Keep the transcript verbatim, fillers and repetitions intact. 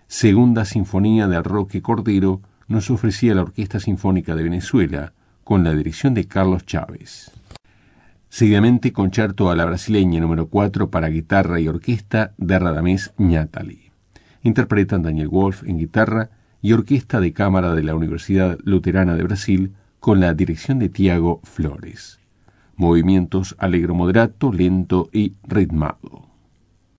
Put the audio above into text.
Segunda Sinfonía de Roque Cordero nos ofrecía la Orquesta Sinfónica de Venezuela, con la dirección de Carlos Chávez. Seguidamente, Concerto a la Brasileña número cuatro para guitarra y orquesta de Radamés Ñátali. Interpretan Daniel Wolf en guitarra y Orquesta de Cámara de la Universidad Luterana de Brasil, con la dirección de Tiago Flores. Movimientos allegro moderato, lento y ritmado.